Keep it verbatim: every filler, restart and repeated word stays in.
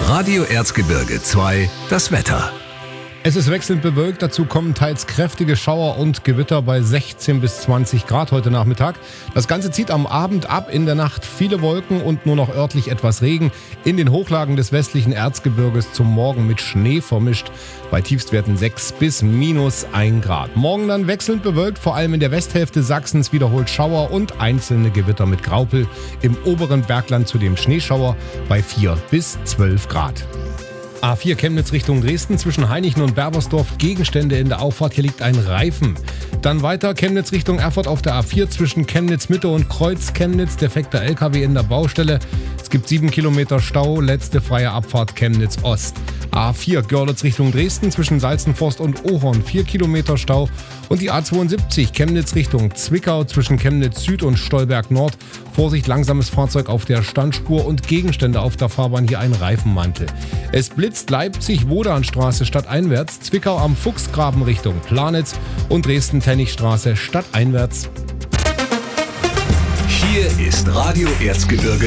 Radio Erzgebirge zwei, das Wetter. Es ist wechselnd bewölkt, dazu kommen teils kräftige Schauer und Gewitter bei sechzehn bis zwanzig Grad heute Nachmittag. Das Ganze zieht am Abend ab, in der Nacht viele Wolken und nur noch örtlich etwas Regen. In den Hochlagen des westlichen Erzgebirges zum Morgen mit Schnee vermischt, bei Tiefstwerten sechs bis minus ein Grad. Morgen dann wechselnd bewölkt, vor allem in der Westhälfte Sachsens wiederholt Schauer und einzelne Gewitter mit Graupel. Im oberen Bergland zudem Schneeschauer bei vier bis zwölf Grad. A vier Chemnitz Richtung Dresden, zwischen Hainichen und Berbersdorf Gegenstände in der Auffahrt, hier liegt ein Reifen. Dann weiter Chemnitz Richtung Erfurt auf der A vier zwischen Chemnitz Mitte und Kreuz Chemnitz, defekter L K W in der Baustelle. Es gibt sieben Kilometer Stau, letzte freie Abfahrt Chemnitz Ost. A vier Görlitz Richtung Dresden zwischen Salzenforst und Ohorn, vier Kilometer Stau. Und die A zweiundsiebzig Chemnitz Richtung Zwickau zwischen Chemnitz Süd und Stolberg Nord. Vorsicht, langsames Fahrzeug auf der Standspur und Gegenstände auf der Fahrbahn, hier ein Reifenmantel. Es blitzt Leipzig-Wodanstraße stadteinwärts, Zwickau am Fuchsgraben Richtung Planitz und Dresden-Tennigstraße stadteinwärts. Hier ist Radio Erzgebirge